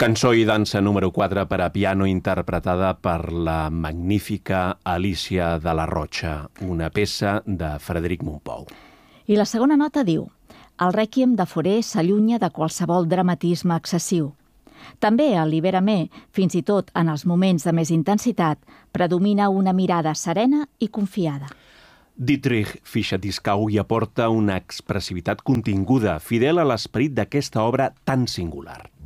Cançó i dansa número 4 per a piano interpretada per la magnífica Alicia de la Rocha, una peça de Frederic Mompou. I la segona nota diu: el rèquiem de Fauré s'allunya de qualsevol dramatisme excessiu. També a l'Iberame, fins i tot en els moments de més intensitat, predomina una mirada serena i confiada. Dietrich Fischer-Dieskau hi aporta una expressivitat continguda, fidel a l'esperit d'aquesta obra tan singular.